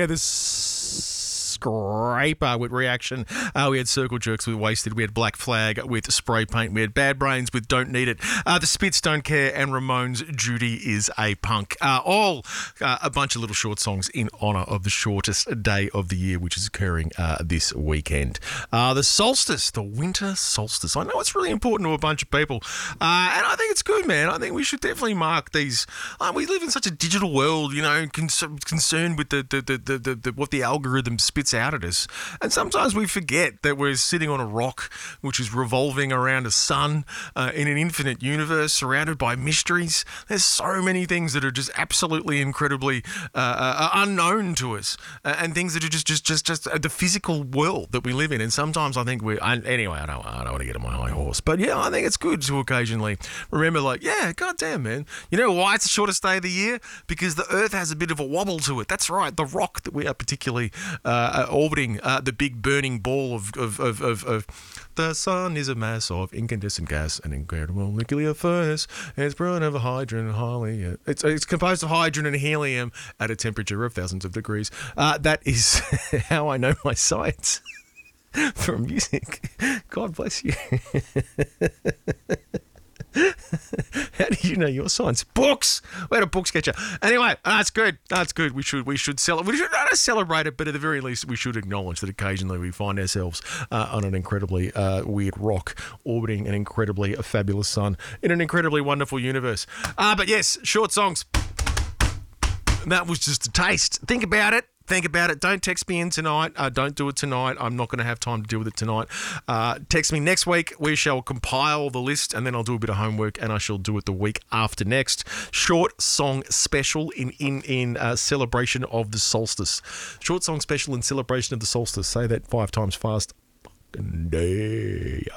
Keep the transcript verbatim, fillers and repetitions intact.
there, this Scraper with Reaction. Uh, we had Circle Jerks with Wasted. We had Black Flag with Spray Paint. We had Bad Brains with Don't Need It. Uh, the Spits Don't Care and Ramones' Judy is a Punk. Uh, all uh, a bunch of little short songs in honour of the shortest day of the year, which is occurring uh, this weekend. Uh, the solstice, the winter solstice. I know it's really important to a bunch of people, uh, and I think it's good, man. I think we should definitely mark these. Uh, we live in such a digital world, you know, con- concerned with the, the, the, the, the, the what the algorithm spits out at us. And sometimes we forget that we're sitting on a rock which is revolving around a sun uh, in an infinite universe surrounded by mysteries. There's so many things that are just absolutely incredibly uh, uh, unknown to us, uh, and things that are just just just just the physical world that we live in. And sometimes I think we I, anyway I don't I don't want to get on my high horse, but yeah, I think it's good to occasionally remember, like, yeah, goddamn, man, you know why it's the shortest day of the year? Because the Earth has a bit of a wobble to it. That's right, the rock that we are particularly uh, uh, orbiting, uh, the big burning ball of of, of of of the sun is a mass of incandescent gas, an incredible nuclear furnace. It's brewing of hydrogen and helium. It's it's composed of hydrogen and helium at a temperature of thousands of degrees. Uh, that is how I know my science from music. God bless you. How do you know your science? Books. Where do books get you? Anyway, that's good. That's good. We should we should celebrate. We should not celebrate it, but at the very least, we should acknowledge that occasionally we find ourselves uh, on an incredibly uh, weird rock orbiting an incredibly fabulous sun in an incredibly wonderful universe. Uh, but yes, short songs. That was just a taste. Think about it. Think about it. Don't text me in tonight. Uh, don't do it tonight. I'm not going to have time to deal with it tonight. Uh, text me next week. We shall compile the list, and then I'll do a bit of homework, and I shall do it the week after next. Short song special in in in uh, celebration of the solstice. Short song special in celebration of the solstice. Say that five times fast. Fucking day.